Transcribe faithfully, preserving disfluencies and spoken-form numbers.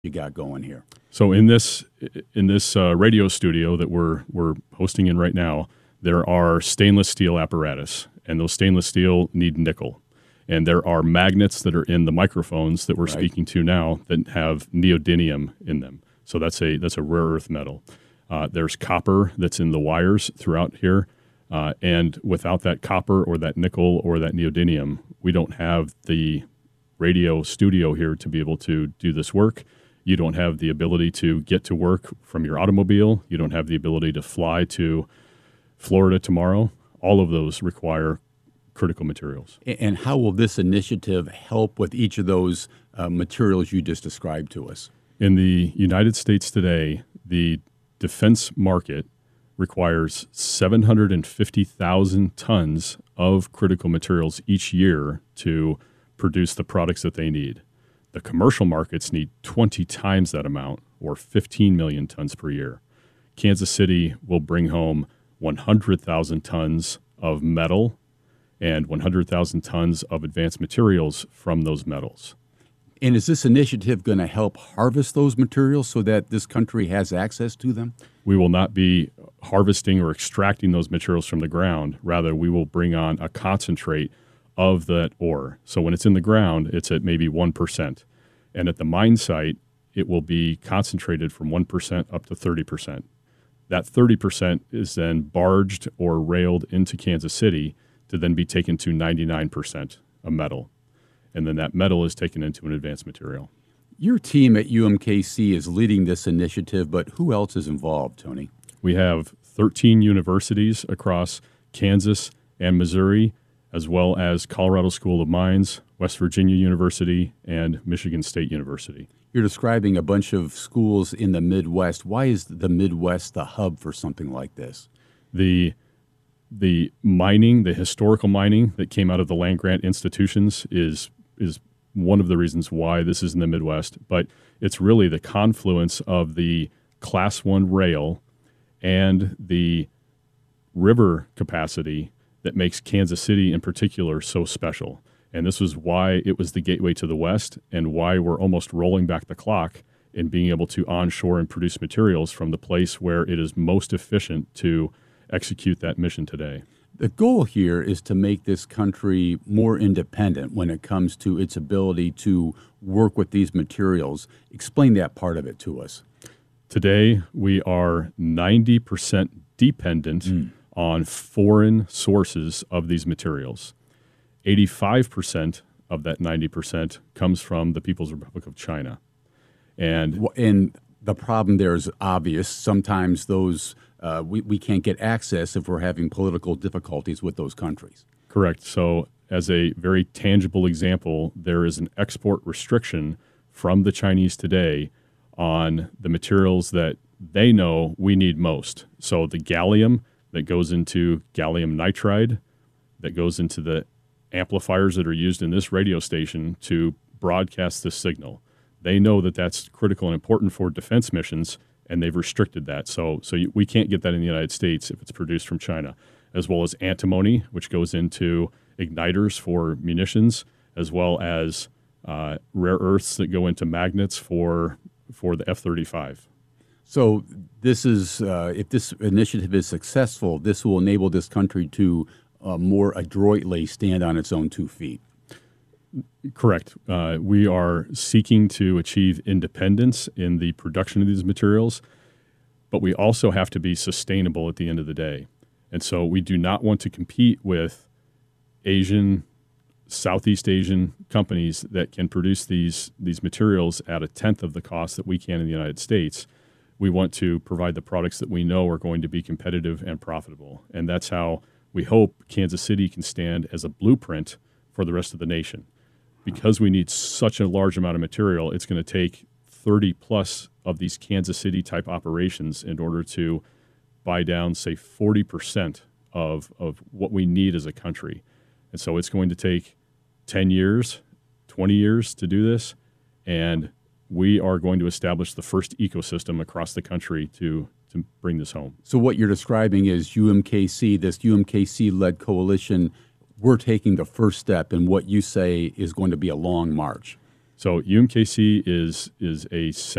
you got going here? So in this in this uh, radio studio that we're we're hosting in right now, there are stainless steel apparatus, and those stainless steel need nickel. And there are magnets that are in the microphones that we're Right. speaking to now that have neodymium in them. So that's a that's a rare earth metal. Uh, there's copper that's in the wires throughout here. Uh, and without that copper or that nickel or that neodymium, we don't have the radio studio here to be able to do this work. You don't have the ability to get to work from your automobile. You don't have the ability to fly to Florida tomorrow. All of those require critical materials. And how will this initiative help with each of those uh, materials you just described to us? In the United States today, the defense market requires seven hundred fifty thousand tons of critical materials each year to produce the products that they need. The commercial markets need twenty times that amount, or fifteen million tons per year. Kansas City will bring home one hundred thousand tons of metal and one hundred thousand tons of advanced materials from those metals. And is this initiative going to help harvest those materials so that this country has access to them? We will not be harvesting or extracting those materials from the ground. Rather, we will bring on a concentrate of that ore. So when it's in the ground, it's at maybe one percent. And at the mine site, it will be concentrated from one percent up to thirty percent. That thirty percent is then barged or railed into Kansas City to then be taken to ninety-nine percent of metal. And then that metal is taken into an advanced material. Your team at U M K C is leading this initiative, but who else is involved, Tony? We have thirteen universities across Kansas and Missouri, as well as Colorado School of Mines, West Virginia University, and Michigan State University. You're describing a bunch of schools in the Midwest. Why is the Midwest the hub for something like this? The the mining, the historical mining that came out of the land grant institutions is is one of the reasons why this is in the Midwest, but it's really the confluence of the Class One rail and the river capacity that makes Kansas City in particular so special. And this was why it was the gateway to the West and why we're almost rolling back the clock in being able to onshore and produce materials from the place where it is most efficient to execute that mission today. The goal here is to make this country more independent when it comes to its ability to work with these materials. Explain that part of it to us. Today, we are ninety percent dependent mm. on foreign sources of these materials. eighty-five percent of that ninety percent comes from the People's Republic of China. And, and the problem there is obvious. Sometimes those uh, we, we can't get access if we're having political difficulties with those countries. Correct. So as a very tangible example, there is an export restriction from the Chinese today on the materials that they know we need most. So the gallium that goes into gallium nitride, that goes into the amplifiers that are used in this radio station to broadcast this signal. They know that that's critical and important for defense missions, and they've restricted that. So so you, we can't get that in the United States if it's produced from China, as well as antimony, which goes into igniters for munitions, as well as uh, rare earths that go into magnets for for the F thirty-five. So this is, uh, if this initiative is successful, this will enable this country to uh, more adroitly stand on its own two feet. Correct. Uh, we are seeking to achieve independence in the production of these materials, but we also have to be sustainable at the end of the day. And so we do not want to compete with Asian, Southeast Asian companies that can produce these, these materials at a tenth of the cost that we can in the United States. We want to provide the products that we know are going to be competitive and profitable. And that's how we hope Kansas City can stand as a blueprint for the rest of the nation. Because we need such a large amount of material, it's going to take thirty plus of these Kansas City type operations in order to buy down, say, forty percent of, of what we need as a country. And so it's going to take ten years, twenty years to do this. And we are going to establish the first ecosystem across the country to, to bring this home. So what you're describing is U M K C, this U M K C-led coalition. We're taking the first step in what you say is going to be a long march. So U M K C is is a